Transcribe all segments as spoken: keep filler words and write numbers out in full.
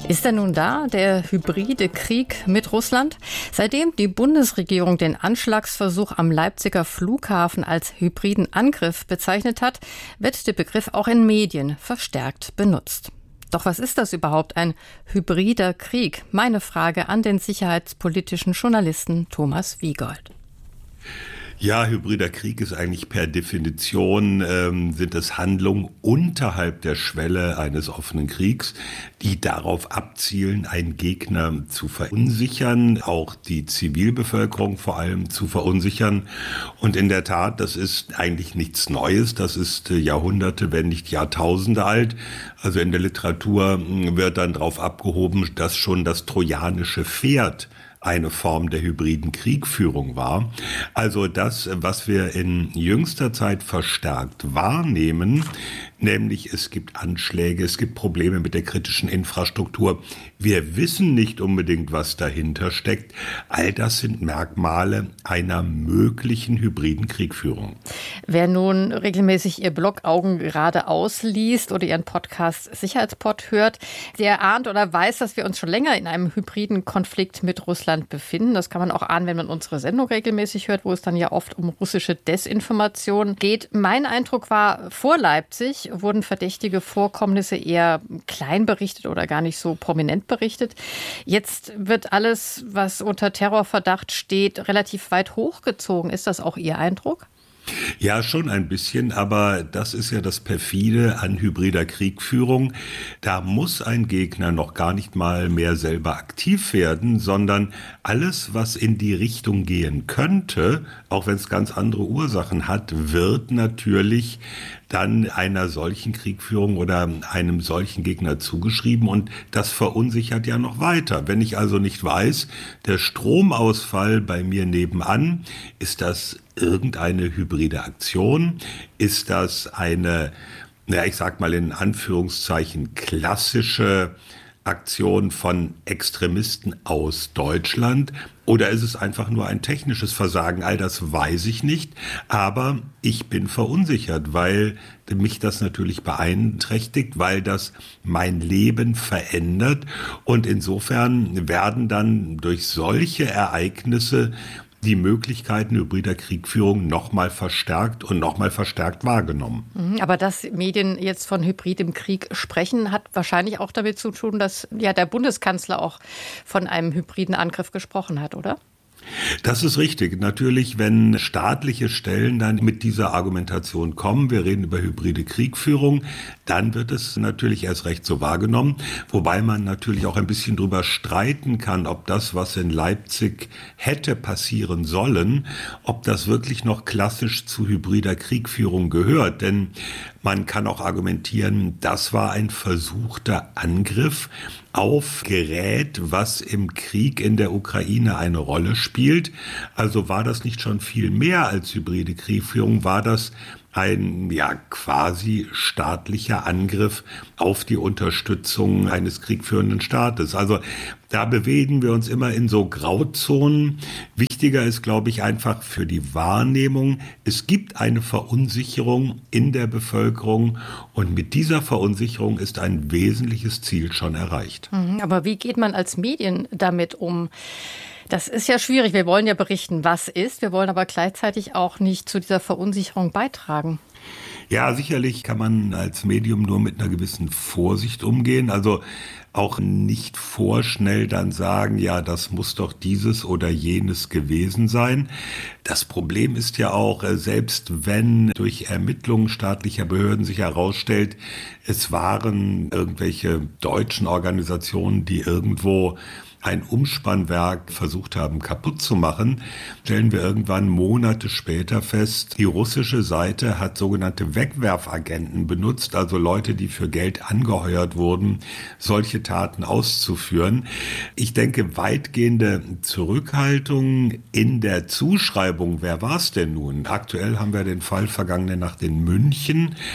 Ist er nun da, der hybride Krieg mit Russland? Seitdem die Bundesregierung den Anschlagsversuch am Leipziger Flughafen als hybriden Angriff bezeichnet hat, wird der Begriff auch in Medien verstärkt benutzt. Doch was ist das überhaupt, ein hybrider Krieg? Meine Frage an den sicherheitspolitischen Journalisten Thomas Wiegold. Ja, hybrider Krieg ist eigentlich per Definition, ähm, sind es Handlungen unterhalb der Schwelle eines offenen Kriegs, die darauf abzielen, einen Gegner zu verunsichern, auch die Zivilbevölkerung vor allem zu verunsichern. Und in der Tat, das ist eigentlich nichts Neues, das ist Jahrhunderte, wenn nicht Jahrtausende alt. Also in der Literatur wird dann darauf abgehoben, dass schon das trojanische Pferd eine Form der hybriden Kriegführung war. Also das, was wir in jüngster Zeit verstärkt wahrnehmen, nämlich es gibt Anschläge, es gibt Probleme mit der kritischen Infrastruktur. Wir wissen nicht unbedingt, was dahinter steckt. All das sind Merkmale einer möglichen hybriden Kriegführung. Wer nun regelmäßig Ihr Blog Augen geradeaus liest oder Ihren Podcast Sicherheitspod hört, der ahnt oder weiß, dass wir uns schon länger in einem hybriden Konflikt mit Russland befinden. Das kann man auch ahnen, wenn man unsere Sendung regelmäßig hört, wo es dann ja oft um russische Desinformation geht. Mein Eindruck war, vor Leipzig wurden verdächtige Vorkommnisse eher klein berichtet oder gar nicht so prominent berichtet. Jetzt wird alles, was unter Terrorverdacht steht, relativ weit hochgezogen. Ist das auch Ihr Eindruck? Ja, schon ein bisschen, aber das ist ja das Perfide an hybrider Kriegführung. Da muss ein Gegner noch gar nicht mal mehr selber aktiv werden, sondern alles, was in die Richtung gehen könnte, auch wenn es ganz andere Ursachen hat, wird natürlich dann einer solchen Kriegführung oder einem solchen Gegner zugeschrieben, und das verunsichert ja noch weiter. Wenn ich also nicht weiß, der Stromausfall bei mir nebenan, ist das irgendeine hybride Aktion? Ist das eine, ja, ich sag mal in Anführungszeichen, klassische Aktion von Extremisten aus Deutschland? Oder ist es einfach nur ein technisches Versagen? All das weiß ich nicht, aber ich bin verunsichert, weil mich das natürlich beeinträchtigt, weil das mein Leben verändert, und insofern werden dann durch solche Ereignisse die Möglichkeiten hybrider Kriegführung nochmal verstärkt und nochmal verstärkt wahrgenommen. Aber dass Medien jetzt von hybridem Krieg sprechen, hat wahrscheinlich auch damit zu tun, dass ja der Bundeskanzler auch von einem hybriden Angriff gesprochen hat, oder? Das ist richtig. Natürlich, wenn staatliche Stellen dann mit dieser Argumentation kommen, wir reden über hybride Kriegführung, dann wird es natürlich erst recht so wahrgenommen. Wobei man natürlich auch ein bisschen drüber streiten kann, ob das, was in Leipzig hätte passieren sollen, ob das wirklich noch klassisch zu hybrider Kriegführung gehört. Denn man kann auch argumentieren, das war ein versuchter Angriff auf Gerät, was im Krieg in der Ukraine eine Rolle spielt. Also war das nicht schon viel mehr als hybride Kriegführung, war das ein ja quasi staatlicher Angriff auf die Unterstützung eines kriegführenden Staates. Also da bewegen wir uns immer in so Grauzonen. Wichtiger ist, glaube ich, einfach für die Wahrnehmung, es gibt eine Verunsicherung in der Bevölkerung, und mit dieser Verunsicherung ist ein wesentliches Ziel schon erreicht. Aber wie geht man als Medien damit um? Das ist ja schwierig. Wir wollen ja berichten, was ist. Wir wollen aber gleichzeitig auch nicht zu dieser Verunsicherung beitragen. Ja, sicherlich kann man als Medium nur mit einer gewissen Vorsicht umgehen. Also auch nicht vorschnell dann sagen, ja, das muss doch dieses oder jenes gewesen sein. Das Problem ist ja auch, selbst wenn durch Ermittlungen staatlicher Behörden sich herausstellt, es waren irgendwelche deutschen Organisationen, die irgendwo ein Umspannwerk versucht haben kaputt zu machen, stellen wir irgendwann Monate später fest, die russische Seite hat sogenannte Wegwerfagenten benutzt, also Leute, die für Geld angeheuert wurden, solche Taten auszuführen. Ich denke, weitgehende Zurückhaltung in der Zuschreibung, wer war es denn nun? Aktuell haben wir den Fall vergangene Nacht in München.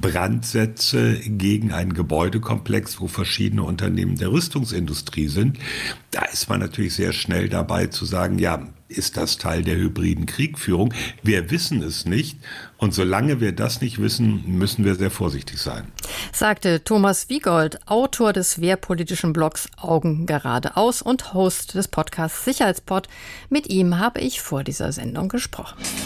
Brandsätze gegen einen Gebäudekomplex, wo verschiedene Unternehmen der Rüstungsindustrie sind. Da ist man natürlich sehr schnell dabei zu sagen, ja, ist das Teil der hybriden Kriegführung? Wir wissen es nicht. Und solange wir das nicht wissen, müssen wir sehr vorsichtig sein. Sagte Thomas Wiegold, Autor des wehrpolitischen Blogs Augen geradeaus und Host des Podcasts Sicherheitspod. Mit ihm habe ich vor dieser Sendung gesprochen.